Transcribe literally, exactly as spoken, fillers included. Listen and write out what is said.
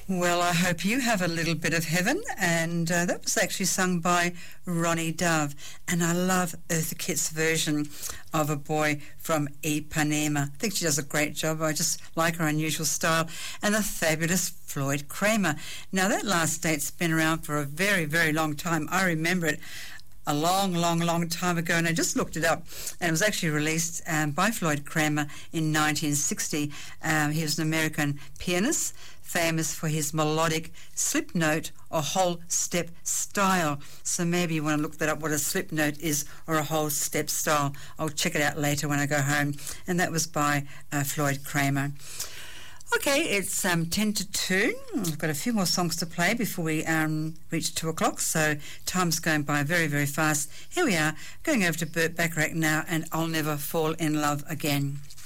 Well, I hope you have a little bit of heaven, and uh, that was actually sung by Ronnie Dove, and I love Eartha Kitt's version of A Boy from Ipanema. I think she does a great job. I just like her unusual style, and the fabulous Floyd Kramer. Now, that last date's been around for a very, very long time. I remember it a long, long, long time ago, and I just looked it up, and it was actually released um, by Floyd Kramer in nineteen sixty. Um, he was an American pianist, famous for his melodic slip note or whole step style. So maybe you want to look that up, what a slip note is or a whole step style. I'll check it out later when I go home. And that was by uh, Floyd Kramer. Okay, it's um, ten to two. I've got a few more songs to play before we um, reach two o'clock, so time's going by very, very fast. Here we are, going over to Burt Bacharach now, and I'll Never Fall in Love Again.